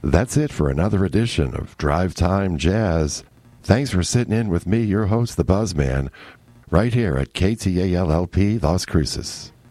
That's it for another edition of Drive Time Jazz. Thanks for sitting in with me, your host, the Buzzman, right here at KTALLP Las Cruces.